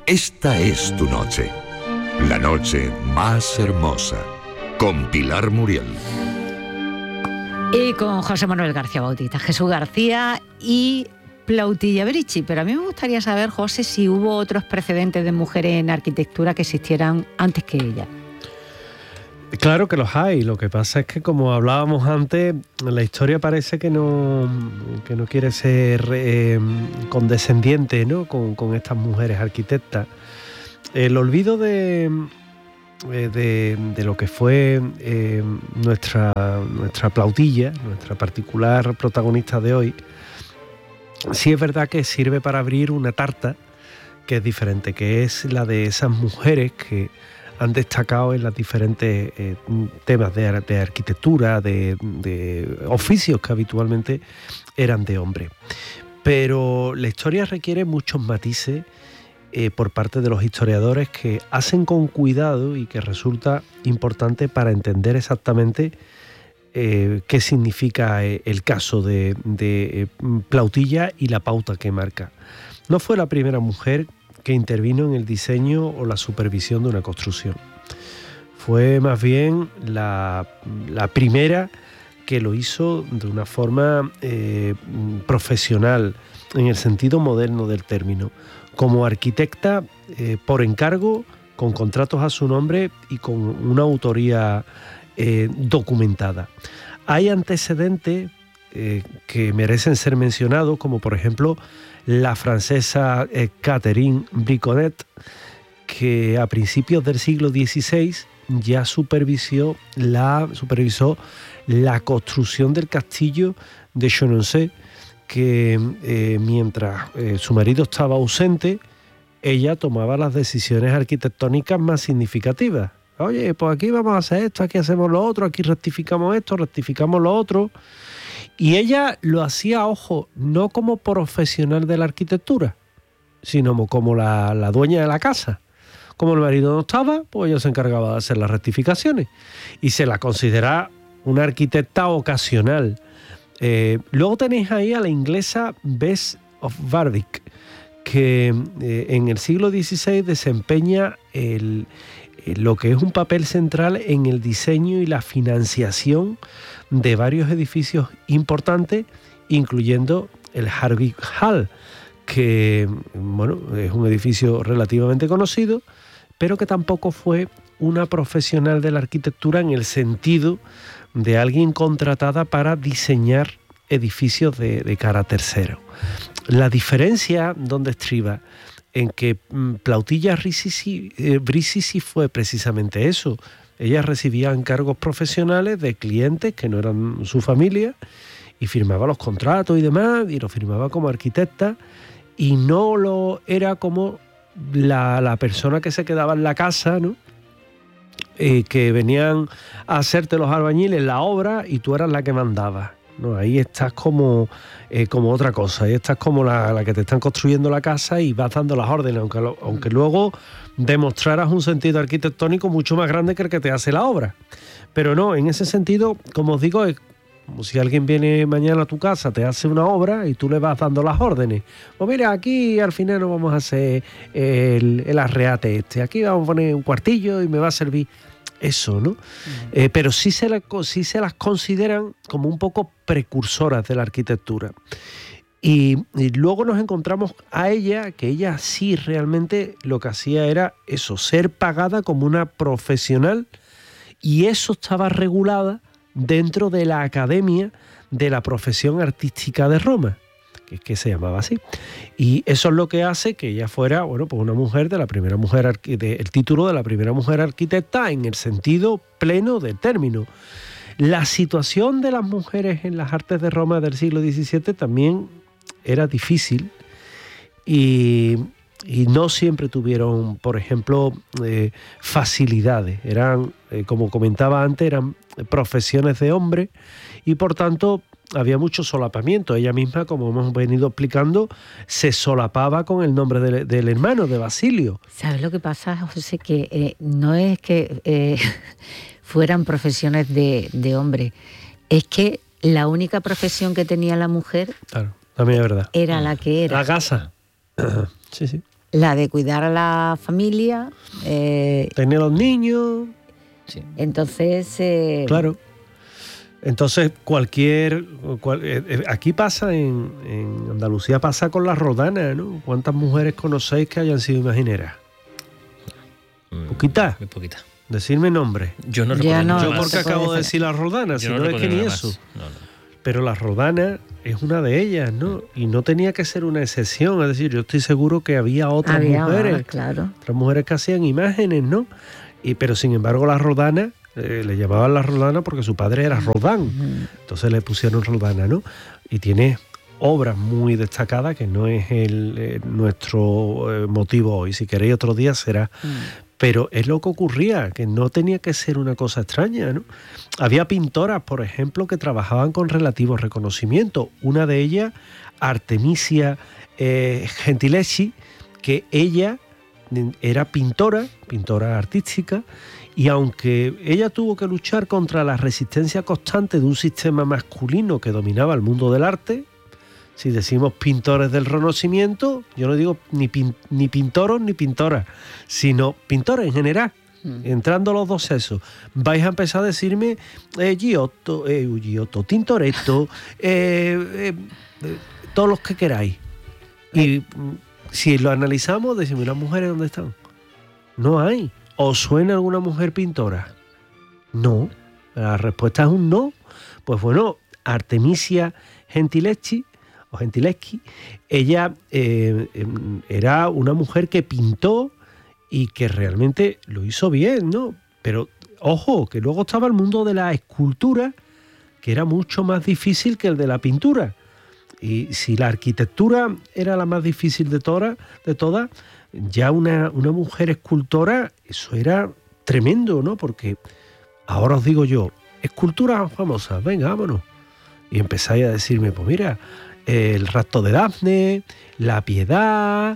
Esta es tu noche, la noche más hermosa, con Pilar Muriel. Y con José Manuel García Bautista, Jesús García y Plautilla Brici. Pero a mí me gustaría saber, José, si hubo otros precedentes de mujeres en arquitectura que existieran antes que ella. Claro que los hay. Lo que pasa es que, como hablábamos antes, la historia parece que no quiere ser condescendiente, ¿no?, con estas mujeres arquitectas. El olvido de lo que fue nuestra Plautilla, nuestra particular protagonista de hoy, sí es verdad que sirve para abrir una tarta que es diferente, que es la de esas mujeres que han destacado en los diferentes temas de arquitectura, de oficios que habitualmente eran de hombres. Pero la historia requiere muchos matices por parte de los historiadores, que hacen con cuidado y que resulta importante para entender exactamente qué significa el caso de Plautilla y la pauta que marca. No fue la primera mujer que intervino en el diseño o la supervisión de una construcción. Fue más bien la primera que lo hizo de una forma profesional, en el sentido moderno del término, como arquitecta por encargo, con contratos a su nombre y con una autoría documentada. Hay antecedentes que merecen ser mencionados, como por ejemplo la francesa Catherine Briconnet, que a principios del siglo XVI ya supervisó la construcción del castillo de Chenonceau, que mientras su marido estaba ausente, ella tomaba las decisiones arquitectónicas más significativas. Oye, pues aquí vamos a hacer esto, aquí hacemos lo otro, aquí rectificamos esto, rectificamos lo otro. Y ella lo hacía, ojo, no como profesional de la arquitectura, sino como la dueña de la casa. Como el marido no estaba, pues ella se encargaba de hacer las rectificaciones. Y se la considera una arquitecta ocasional. Luego tenéis ahí a la inglesa Bess of Barwick, que en el siglo XVI desempeña lo que es un papel central en el diseño y la financiación de varios edificios importantes, incluyendo el Harvey Hall, que bueno, es un edificio relativamente conocido, pero que tampoco fue una profesional de la arquitectura en el sentido de alguien contratada para diseñar edificios de carácter cero. La diferencia donde estriba en que Plautilla Brici sí fue precisamente eso. Ella recibía encargos profesionales de clientes que no eran su familia y firmaba los contratos y demás, y lo firmaba como arquitecta, y no lo era como la persona que se quedaba en la casa, ¿no?, que venían a hacerte los albañiles la obra y tú eras la que mandabas. No, ahí estás como otra cosa, ahí estás como la que te están construyendo la casa y vas dando las órdenes, aunque luego demostraras un sentido arquitectónico mucho más grande que el que te hace la obra. Pero no, en ese sentido, como os digo, es como si alguien viene mañana a tu casa, te hace una obra y tú le vas dando las órdenes. Pues mira, aquí al final no vamos a hacer el arreate aquí vamos a poner un cuartillo y me va a servir. Eso, ¿no? Pero sí se las consideran como un poco precursoras de la arquitectura. Y luego nos encontramos a ella, que ella sí realmente lo que hacía era eso, ser pagada como una profesional, y eso estaba regulada dentro de la Academia de la Profesión Artística de Roma, que se llamaba así. Y eso es lo que hace que ella fuera, bueno, pues una mujer de la primera mujer, el título de la primera mujer arquitecta en el sentido pleno del término. La situación de las mujeres en las artes de Roma del siglo XVII también era difícil y no siempre tuvieron, por ejemplo, facilidades. Eran, como comentaba antes, eran profesiones de hombre y por tanto había mucho solapamiento. Ella misma, como hemos venido explicando, se solapaba con el nombre del hermano, de Basilio. ¿Sabes lo que pasa, José? Que no es que fueran profesiones de hombre, es que la única profesión que tenía la mujer, claro, también es verdad, era la que era. La casa. Sí, sí. La de cuidar a la familia. Tener los niños. Sí. Entonces... Claro. Entonces, aquí pasa, en Andalucía pasa con las rodanas, ¿no? ¿Cuántas mujeres conocéis que hayan sido imagineras? ¿Poquitas? Muy poquita. Decirme nombres. Yo no Ya recuerdo no, nada Yo más. porque puede acabo de ser. decir las rodanas, si Yo no es recuerdo que ni nada eso. más. No. Pero la rodana es una de ellas, ¿no? Y no tenía que ser una excepción. Es decir, yo estoy seguro que había otras mujeres. Claro. Otras mujeres que hacían imágenes, ¿no? Pero sin embargo la rodana, le llamaban la rodana porque su padre era Rodán. Entonces le pusieron rodana, ¿no? Y tiene obras muy destacadas que no es nuestro motivo hoy. Si queréis otro día será. Pero es lo que ocurría, que no tenía que ser una cosa extraña, ¿no? Había pintoras, por ejemplo, que trabajaban con relativo reconocimiento. Una de ellas, Artemisia Gentileschi, que ella era pintora artística, y aunque ella tuvo que luchar contra la resistencia constante de un sistema masculino que dominaba el mundo del arte, si decimos pintores del Renacimiento, yo no digo ni pintoros ni pintoras, sino pintores en general, entrando los dos sexos. Vais a empezar a decirme Giotto, Tintoretto, todos los que queráis. Y si lo analizamos, decimos, ¿las mujeres dónde están? No hay. ¿Os suena alguna mujer pintora? No. La respuesta es un no. Pues bueno, Artemisia Gentileschi, ella era una mujer que pintó y que realmente lo hizo bien, ¿no? Pero ojo, que luego estaba el mundo de la escultura, que era mucho más difícil que el de la pintura. Y si la arquitectura era la más difícil de todas, ya una mujer escultora, eso era tremendo, ¿no? Porque ahora os digo yo, esculturas famosas, venga, vámonos. Y empezáis a decirme, pues mira, el rapto de Dafne, la Piedad,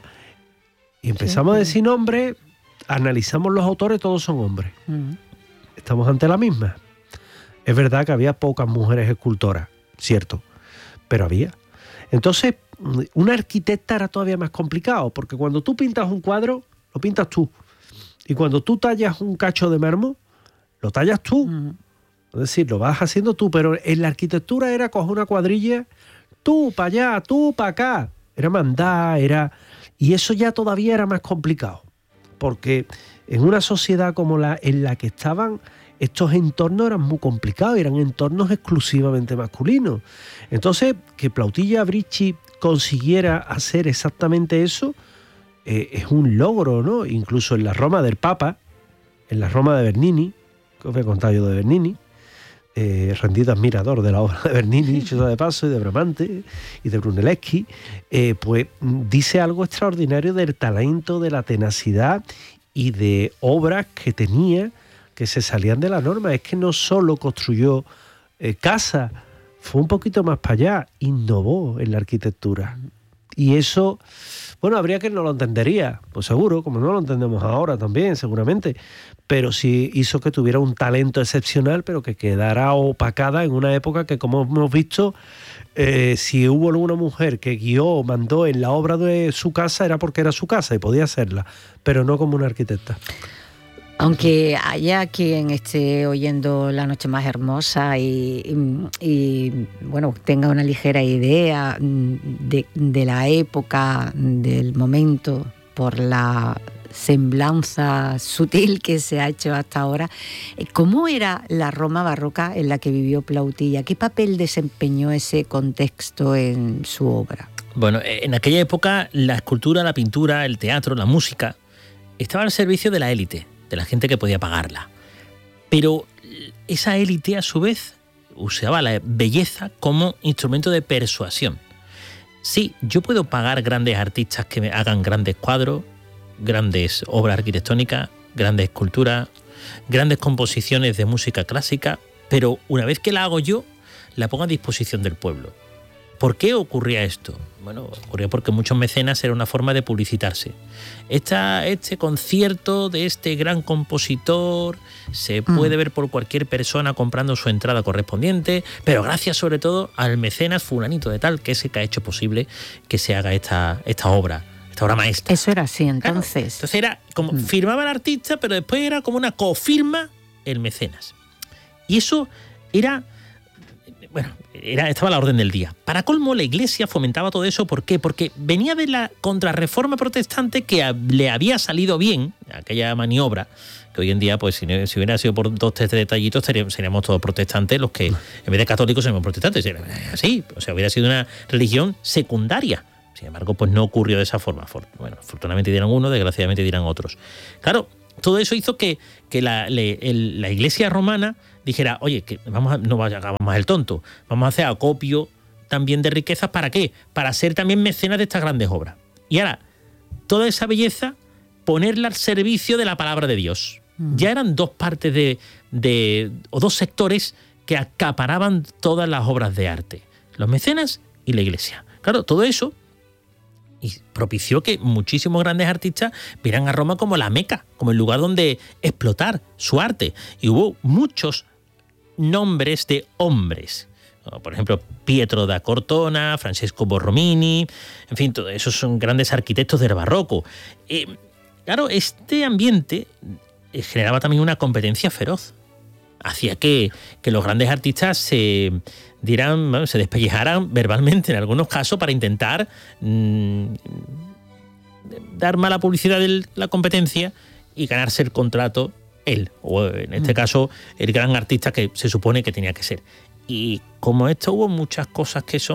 y empezamos a decir nombres, analizamos los autores, todos son hombres. Estamos ante la misma. Es verdad que había pocas mujeres escultoras, cierto, pero había. Entonces, una arquitecta era todavía más complicado, porque cuando tú pintas un cuadro, lo pintas tú. Y cuando tú tallas un cacho de mármol, lo tallas tú. Es decir, lo vas haciendo tú, pero en la arquitectura era coger una cuadrilla, tú para allá, tú para acá. Era mandar, y eso ya todavía era más complicado, porque en una sociedad como en la que estaban, estos entornos eran muy complicados, eran entornos exclusivamente masculinos. Entonces, que Plautilla Bricci consiguiera hacer exactamente eso, es un logro, ¿no? Incluso en la Roma del Papa, en la Roma de Bernini, que os voy a contar yo de Bernini, rendido admirador de la obra de Bernini, dicho de paso, y de Bramante y de Brunelleschi, pues dice algo extraordinario del talento, de la tenacidad y de obras que tenía que se salían de la norma. Es que no solo construyó casas, fue un poquito más para allá, innovó en la arquitectura. Y eso, bueno, habría quien no lo entendería, pues seguro, como no lo entendemos ahora también, seguramente, pero sí hizo que tuviera un talento excepcional, pero que quedara opacada en una época que, como hemos visto, si hubo alguna mujer que guió o mandó en la obra de su casa, era porque era su casa y podía hacerla, pero no como una arquitecta. Aunque haya quien esté oyendo La Noche Más Hermosa y bueno, tenga una ligera idea de la época, del momento, por la semblanza sutil que se ha hecho hasta ahora, ¿cómo era la Roma barroca en la que vivió Plautilla? ¿Qué papel desempeñó ese contexto en su obra? Bueno, en aquella época la escultura, la pintura, el teatro, la música estaban al servicio de la élite, de la gente que podía pagarla. Pero esa élite, a su vez, usaba la belleza como instrumento de persuasión. Sí, yo puedo pagar grandes artistas que me hagan grandes cuadros, grandes obras arquitectónicas, grandes esculturas, grandes composiciones de música clásica, pero una vez que la hago yo, la pongo a disposición del pueblo. ¿Por qué ocurría esto? Bueno, ocurría porque muchos mecenas era una forma de publicitarse. Este concierto de este gran compositor se puede ver por cualquier persona comprando su entrada correspondiente, pero gracias sobre todo al mecenas fulanito de tal, que es el que ha hecho posible que se haga esta obra. esta obra maestra. Eso era así entonces. Claro, entonces era como firmaba el artista, pero después era como una cofirma el mecenas. Y eso era, bueno, estaba a la orden del día. Para colmo, la Iglesia fomentaba todo eso. ¿Por qué? Porque venía de la contrarreforma protestante que le había salido bien, aquella maniobra, que hoy en día, pues si hubiera sido por 2 o 3 detallitos, seríamos todos protestantes, los que en vez de católicos seríamos protestantes. Era así, o sea, hubiera sido una religión secundaria. Sin embargo, pues no ocurrió de esa forma. Bueno, afortunadamente dirán unos, desgraciadamente dirán otros. Claro, todo eso hizo que la Iglesia romana dijera, oye, que no hagamos el tonto, vamos a hacer acopio también de riquezas. ¿Para qué? Para ser también mecenas de estas grandes obras. Y ahora, toda esa belleza, ponerla al servicio de la palabra de Dios. Ya eran 2 partes o 2 sectores que acaparaban todas las obras de arte, los mecenas y la Iglesia. Claro, todo eso y propició que muchísimos grandes artistas vieran a Roma como la Meca, como el lugar donde explotar su arte. Y hubo muchos nombres de hombres. Por ejemplo, Pietro da Cortona, Francesco Borromini, en fin, todos esos son grandes arquitectos del barroco. Claro, este ambiente generaba también una competencia feroz. Hacía que los grandes artistas se despellejaran verbalmente en algunos casos para intentar dar mala publicidad de la competencia y ganarse el contrato él, o en este caso el gran artista que se supone que tenía que ser. Y como esto hubo muchas cosas que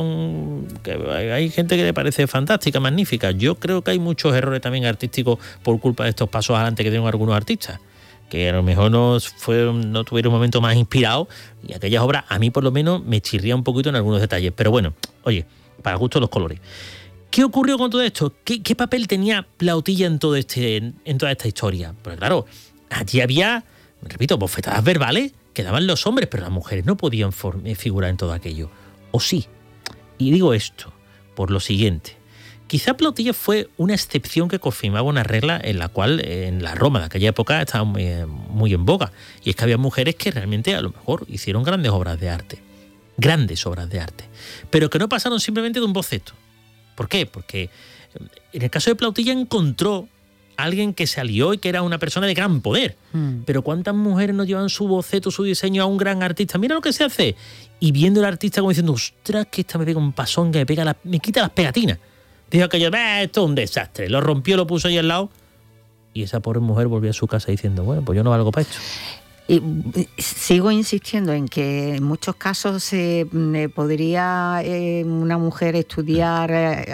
hay gente que le parece fantástica, magnífica. Yo creo que hay muchos errores también artísticos por culpa de estos pasos adelante que dieron algunos artistas, que a lo mejor no tuvieron un momento más inspirado, y aquellas obras a mí por lo menos me chirría un poquito en algunos detalles. Pero bueno, oye, para gusto los colores. ¿Qué ocurrió con todo esto? ¿Qué papel tenía Plautilla en toda esta historia? Porque claro, allí había, repito, bofetadas verbales que daban los hombres, pero las mujeres no podían figurar en todo aquello. ¿O sí? Y digo esto por lo siguiente. Quizá Plautilla fue una excepción que confirmaba una regla en la cual en la Roma de aquella época estaba muy en boga. Y es que había mujeres que realmente a lo mejor hicieron grandes obras de arte. Grandes obras de arte. Pero que no pasaron simplemente de un boceto. ¿Por qué? Porque en el caso de Plautilla encontró a alguien que se alió y que era una persona de gran poder. Pero ¿cuántas mujeres no llevan su boceto, su diseño a un gran artista? Mira lo que se hace. Y viendo al artista como diciendo, ostras, que esta me pega un pasón que me quita las pegatinas. Dijo aquello, esto es un desastre. Lo rompió, lo puso ahí al lado. Y esa pobre mujer volvió a su casa diciendo, bueno, pues yo no valgo para esto. Y sigo insistiendo en que en muchos casos podría una mujer estudiar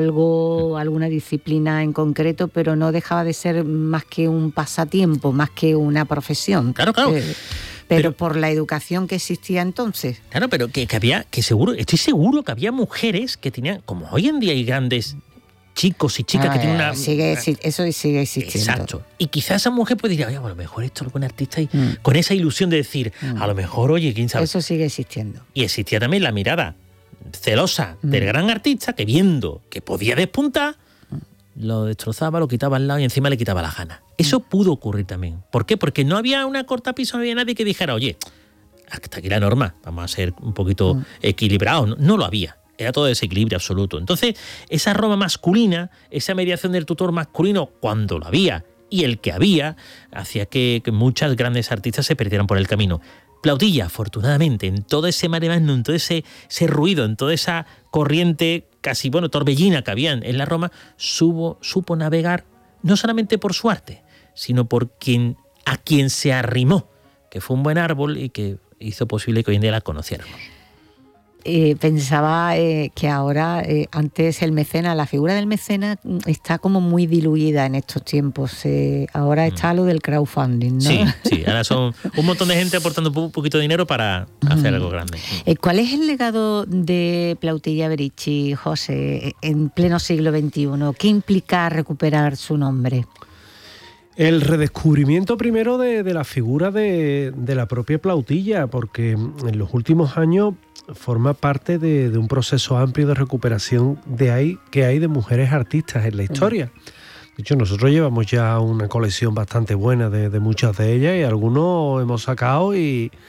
alguna disciplina en concreto, pero no dejaba de ser más que un pasatiempo, más que una profesión. Claro. Pero por la educación que existía entonces. Claro, pero que estoy seguro que había mujeres que tenían, como hoy en día hay grandes chicos y chicas que tienen una... Eso sigue existiendo. Exacto. Y quizás esa mujer puede decir, oye, a lo mejor esto es un artista y con esa ilusión de decir, a lo mejor, oye, quién sabe. Eso sigue existiendo. Y existía también la mirada celosa del gran artista que viendo que podía despuntar, lo destrozaba, lo quitaba al lado y encima le quitaba la gana. Eso pudo ocurrir también. ¿Por qué? Porque no había una cortapisa, no había nadie que dijera, oye, hasta aquí la norma, vamos a ser un poquito equilibrados. No lo había. Era todo desequilibrio absoluto. Entonces, esa Roma masculina, esa mediación del tutor masculino, cuando lo había y el que había, hacía que muchas grandes artistas se perdieran por el camino. Plautilla, afortunadamente, en todo ese mare magnum, en todo ese ruido, en toda esa corriente casi, torbellina que había en la Roma, supo navegar no solamente por su arte, sino por a quien se arrimó, que fue un buen árbol y que hizo posible que hoy en día la conociéramos. Pensaba que ahora, antes el mecenas, la figura del mecenas está como muy diluida en estos tiempos. Ahora está lo del crowdfunding, ¿no? Sí, ahora son un montón de gente aportando un poquito de dinero para hacer algo grande. ¿Cuál es el legado de Plautilla Berici, José, en pleno siglo XXI? ¿Qué implica recuperar su nombre? El redescubrimiento primero de la figura de la propia Plautilla, porque en los últimos años forma parte de un proceso amplio de recuperación que hay de mujeres artistas en la historia. De hecho, nosotros llevamos ya una colección bastante buena de muchas de ellas y algunos hemos sacado y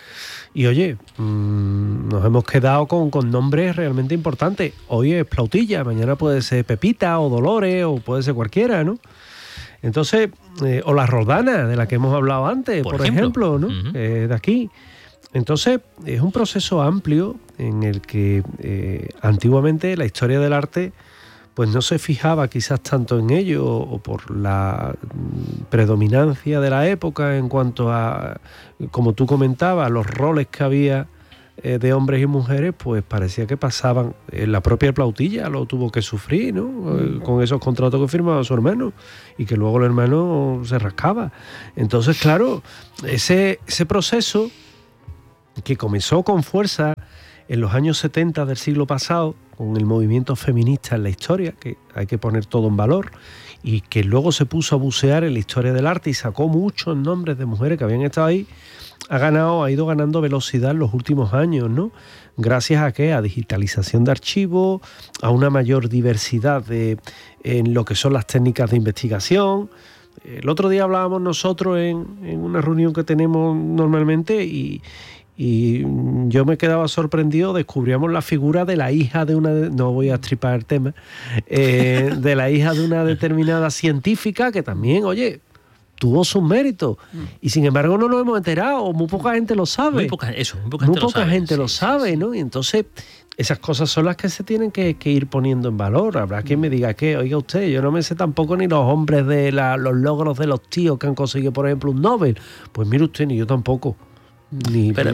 Y oye, nos hemos quedado con nombres realmente importantes. Hoy es Plautilla, mañana puede ser Pepita o Dolores o puede ser cualquiera, ¿no? Entonces, o la Roldana, de la que hemos hablado antes, por ejemplo, ¿no? Uh-huh. De aquí. Entonces, es un proceso amplio en el que antiguamente la historia del arte pues no se fijaba quizás tanto en ello, o por la predominancia de la época en cuanto a, como tú comentabas, los roles que había de hombres y mujeres, pues parecía que pasaban. La propia Plautilla lo tuvo que sufrir, ¿no? Con esos contratos que firmaba su hermano, y que luego el hermano se rascaba. Entonces, claro, ese proceso que comenzó con fuerza en los años 70 del siglo pasado, con el movimiento feminista en la historia, que hay que poner todo en valor, y que luego se puso a bucear en la historia del arte y sacó muchos nombres de mujeres que habían estado ahí, ha ido ganando velocidad en los últimos años, ¿no? Gracias a ¿qué? A digitalización de archivos, a una mayor diversidad en lo que son las técnicas de investigación. El otro día hablábamos nosotros en una reunión que tenemos normalmente y yo me quedaba sorprendido, descubríamos la figura de la hija de una... No voy a estripar el tema. De la hija de una determinada científica que también, oye, tuvo sus méritos. Y sin embargo no nos hemos enterado, muy poca gente lo sabe. Muy poca gente lo sabe, ¿no? Y entonces esas cosas son las que se tienen que ir poniendo en valor. Habrá quien me diga que, oiga usted, yo no me sé tampoco ni los hombres de los logros de los tíos que han conseguido, por ejemplo, un Nobel. Pues mire usted, ni yo tampoco. Pero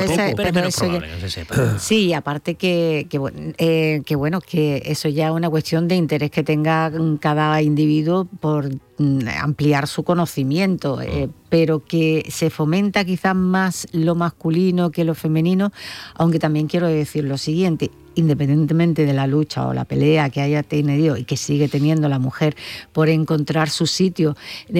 sí, aparte que bueno, que eso ya es una cuestión de interés que tenga cada individuo por ampliar su conocimiento, pero que se fomenta quizás más lo masculino que lo femenino, aunque también quiero decir lo siguiente: independientemente de la lucha o la pelea que haya tenido y que sigue teniendo la mujer por encontrar su sitio,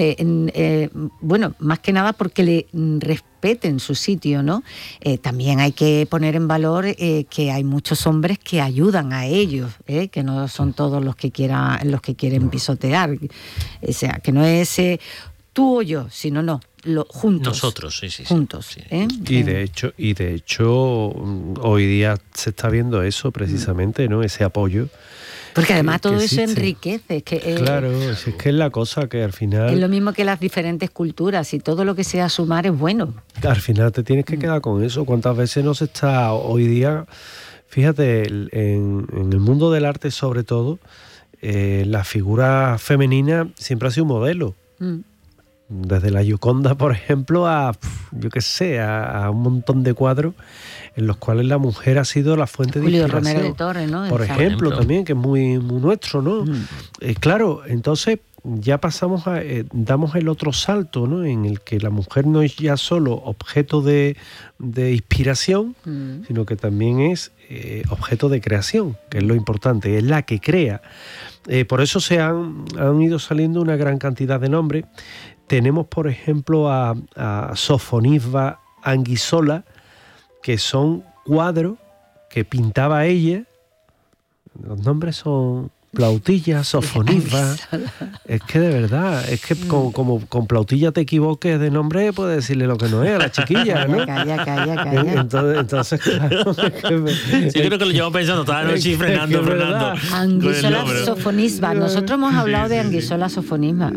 bueno, más que nada porque le respeten su sitio, ¿no? También hay que poner en valor que hay muchos hombres que ayudan a ellos, que no son todos los que quieren pisotear. O sea, que no es tú o yo, sino juntos. Nosotros, sí. Juntos. Sí. Y de hecho, hoy día se está viendo eso precisamente, ¿no? Ese apoyo. Porque además todo existe. eso enriquece. Claro, es que es la cosa que al final... Es lo mismo que las diferentes culturas, y todo lo que sea sumar es bueno. Al final te tienes que quedar con eso. ¿Cuántas veces no se está hoy día? Fíjate, en el mundo del arte sobre todo, la figura femenina siempre ha sido un modelo. Desde la Gioconda, por ejemplo, a un montón de cuadros en los cuales la mujer ha sido la fuente de Julio inspiración. Romero de Torres, ¿no? Por ejemplo, también, que es muy, muy nuestro, ¿no? Claro, entonces ya pasamos damos el otro salto, ¿no? En el que la mujer no es ya solo objeto de inspiración, sino que también es objeto de creación, que es lo importante, es la que crea. Por eso han ido saliendo una gran cantidad de nombres. Tenemos, por ejemplo, a Sofonisba Anguissola, que son cuadros que pintaba ella. Los nombres son Plautilla, Sofonisba. Es que de verdad, es que como con Plautilla te equivoques de nombre, puedes decirle lo que no es a la chiquilla, ¿no? Calla. Entonces, claro. Sí, creo que lo llevamos pensando toda la noche frenando. Anguissola Sofonisba. Nosotros hemos hablado de Anguissola Sofonisba.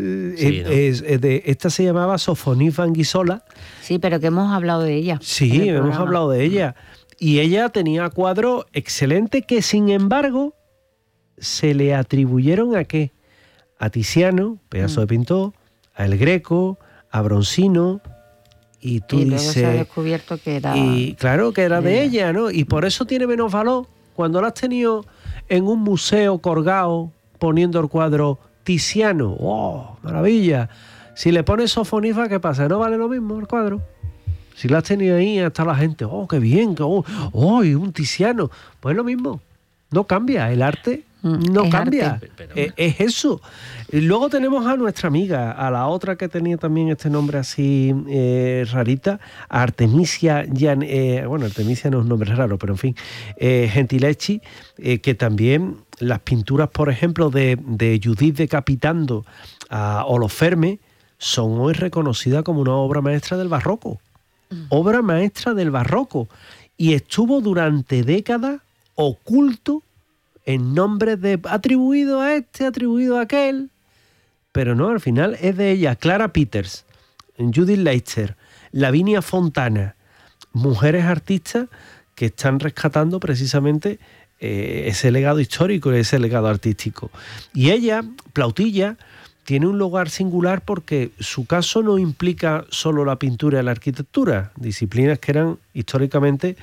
Esta se llamaba Sofonisba Anguissola. Sí, pero que hemos hablado de ella. Sí, hemos hablado de ella. Y ella tenía cuadros excelentes que, sin embargo, se le atribuyeron ¿a qué? A Tiziano, pedazo de pintor, a El Greco, a Broncino, y tú luego dices... se ha descubierto que era... Y claro, que era de ella, ¿no? Y por eso tiene menos valor. Cuando lo has tenido en un museo colgado, poniendo el cuadro Tiziano, ¡oh, maravilla! Si le pones Sofonisba, ¿qué pasa? ¿No vale lo mismo el cuadro? Si lo has tenido ahí, está la gente, ¡oh, qué bien! ¡Oh, y un Tiziano! Pues lo mismo. No cambia, el arte no cambia, es eso. Y luego tenemos a nuestra amiga, a la otra que tenía también este nombre así rarita, a Artemisia, Artemisia no es un nombre raro, pero en fin, Gentileschi, que también las pinturas, por ejemplo, de Judith decapitando a Holofernes son hoy reconocidas como una obra maestra del barroco. obra maestra del barroco, y estuvo durante décadas oculto en nombres de atribuido a este, atribuido a aquel, pero no, al final es de ella. Clara Peters, Judith Leister, Lavinia Fontana, mujeres artistas que están rescatando precisamente ese legado histórico y ese legado artístico. Y ella, Plautilla, tiene un lugar singular porque su caso no implica solo la pintura y la arquitectura, disciplinas que eran históricamente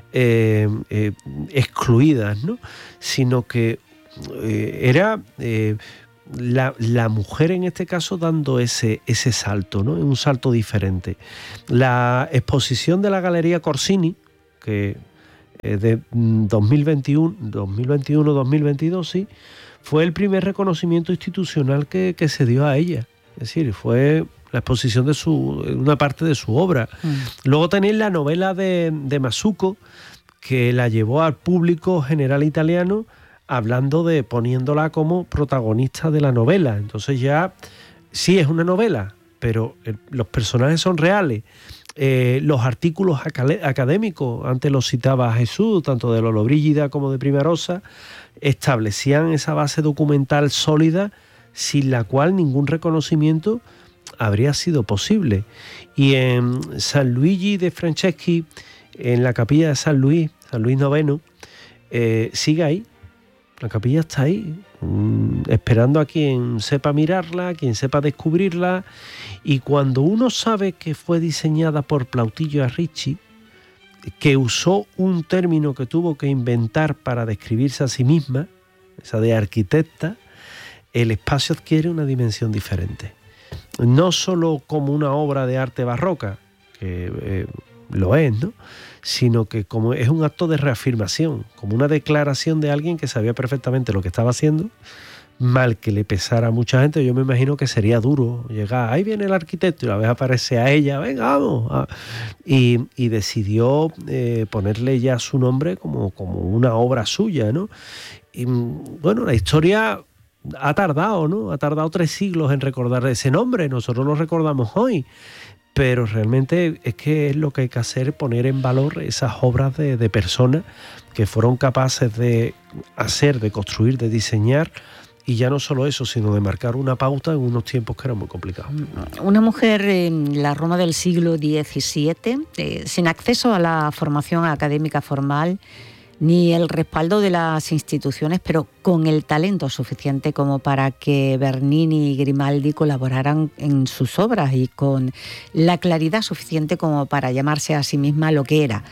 excluidas, ¿no? Sino que era la mujer en este caso dando ese salto, ¿no? Un salto diferente. La exposición de la Galería Corsini, que de 2021-2022, sí, fue el primer reconocimiento institucional que se dio a ella. Es decir, fue la exposición de una parte de su obra. Luego tenéis la novela de Masucco, que la llevó al público general italiano, poniéndola como protagonista de la novela. Entonces ya sí es una novela, pero los personajes son reales. Los artículos académicos, antes los citaba Jesús, tanto de Lollobrigida como de Primarosa, establecían esa base documental sólida sin la cual ningún reconocimiento habría sido posible. Y en San Luigi de Franceschi, en la capilla de San Luis IX, sigue ahí. La capilla está ahí, esperando a quien sepa mirarla, a quien sepa descubrirla. Y cuando uno sabe que fue diseñada por Plautillo Arricci, que usó un término que tuvo que inventar para describirse a sí misma, esa de arquitecta, el espacio adquiere una dimensión diferente. No solo como una obra de arte barroca, que lo es, ¿no?, sino que como es un acto de reafirmación, como una declaración de alguien que sabía perfectamente lo que estaba haciendo, mal que le pesara a mucha gente. Yo me imagino que sería duro llegar, ahí viene el arquitecto, y la vez aparece a ella, venga, vamos, y decidió ponerle ya su nombre como una obra suya, ¿no? Y bueno, la historia ha tardado, ¿no? Ha tardado 3 siglos en recordar ese nombre. Nosotros lo recordamos hoy, pero realmente es que es lo que hay que hacer, poner en valor esas obras de personas que fueron capaces de hacer, de construir, de diseñar, y ya no solo eso, sino de marcar una pauta en unos tiempos que eran muy complicados. Una mujer en la Roma del siglo XVII, sin acceso a la formación académica formal, ni el respaldo de las instituciones, pero con el talento suficiente como para que Bernini y Grimaldi colaboraran en sus obras, y con la claridad suficiente como para llamarse a sí misma lo que era,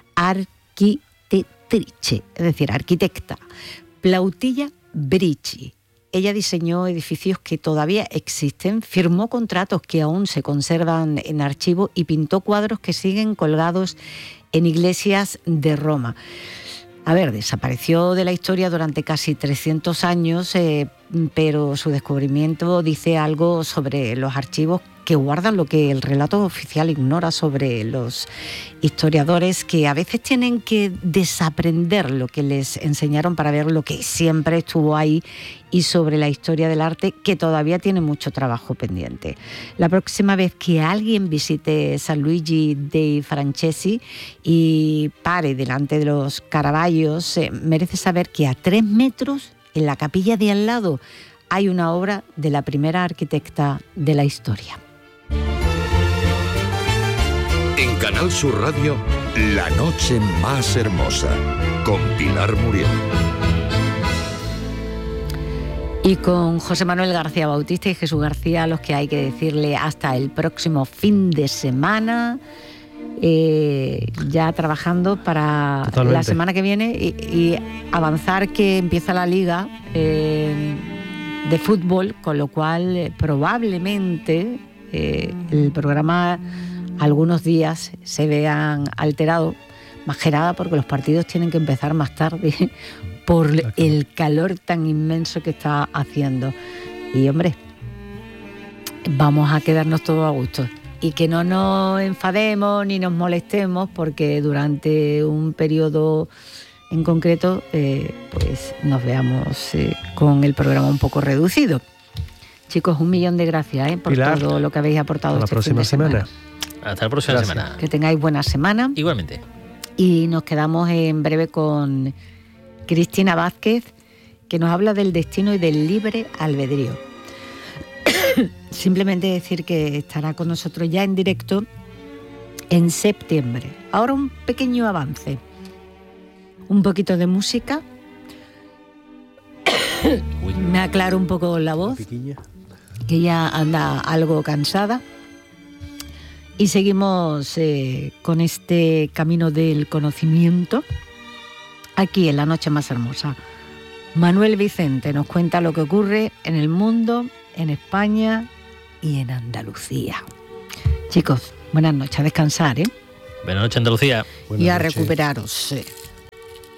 architettrice, es decir, arquitecta. Plautilla Bricci. Ella diseñó edificios que todavía existen, firmó contratos que aún se conservan en archivo y pintó cuadros que siguen colgados en iglesias de Roma. A ver, desapareció de la historia durante casi 300 años, pero su descubrimiento dice algo sobre los archivos que guardan lo que el relato oficial ignora sobre los historiadores, que a veces tienen que desaprender lo que les enseñaron para ver lo que siempre estuvo ahí, y sobre la historia del arte, que todavía tiene mucho trabajo pendiente. La próxima vez que alguien visite San Luigi dei Franceschi y pare delante de los Caravaggios, merece saber que a 3 metros, en la capilla de al lado, hay una obra de la primera arquitecta de la historia. En Canal Sur Radio, La Noche Más Hermosa, con Pilar Muriel. Y con José Manuel García Bautista y Jesús García, a los que hay que decirle hasta el próximo fin de semana, ya trabajando para Totalmente. La semana que viene y avanzar, que empieza la liga de fútbol, con lo cual probablemente el programa algunos días se vean alterados, más que nada porque los partidos tienen que empezar más tarde por el calor tan inmenso que está haciendo. Y hombre, vamos a quedarnos todos a gusto y que no nos enfademos ni nos molestemos porque durante un periodo en concreto pues nos veamos con el programa un poco reducido. Chicos, 1.000.000 de gracias por Pilar, todo lo que habéis aportado hasta la este próxima fin de semana. semana. Hasta la próxima Gracias. semana. Que tengáis buena semana. Igualmente. Y nos quedamos en breve con Cristina Vázquez, que nos habla del destino y del libre albedrío. Simplemente decir que estará con nosotros ya en directo en septiembre. Ahora un pequeño avance. Un poquito de música. Uy. Me aclaro un poco la voz, Piquiña. que ya anda algo cansada. Y seguimos con este camino del conocimiento aquí en La Noche Más Hermosa. Manuel Vicente nos cuenta lo que ocurre en el mundo, en España y en Andalucía. Chicos, buenas noches, a descansar, Buenas noches, Andalucía. Buenas y a noches. recuperaros.